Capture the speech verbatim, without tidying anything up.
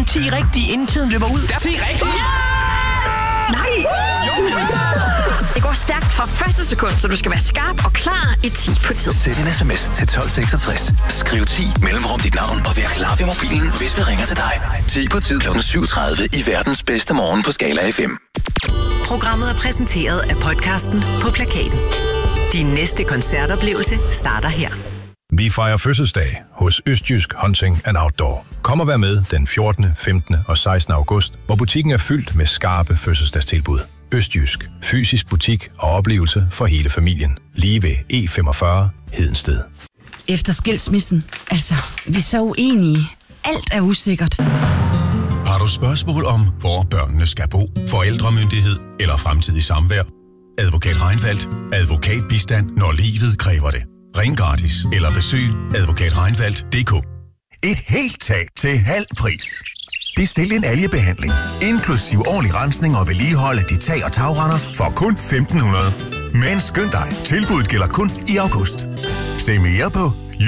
kun ti rigtige, inden tiden løber ud. Der er ti rigtige! Yes! Nej! Det går stærkt fra første sekund, så du skal være skarp og klar i ti på tid. Send en sms til tolv seksogtres. Skriv ti mellemrum dit navn og vær klar ved mobilen, hvis vi ringer til dig. ti på tid klokken syv tredive i verdens bedste morgen på Skala F M. Programmet er præsenteret af podcasten På Plakaten. Din næste koncertoplevelse starter her. Vi fejrer fødselsdag hos Østjysk Hunting and Outdoor. Kom og vær med den fjortende, femtende og sekstende august, hvor butikken er fyldt med skarpe fødselsdagstilbud. Østjysk. Fysisk butik og oplevelse for hele familien. Lige ved E femogfyrre Hedensted. Efter skilsmissen. Altså, vi er så uenige. Alt er usikkert. Har du spørgsmål om, hvor børnene skal bo, forældremyndighed eller fremtidig samvær? Advokat Reinfeldt. Advokatbistand, når livet kræver det. Ring gratis eller besøg advokat reinfeldt punktum d k. Et helt tag til halv pris. Bestil en algebehandling, inklusiv årlig rensning og vedligehold af de tag- og tagrender for kun femten hundrede. Men skynd dig, tilbuddet gælder kun i august. Se mere på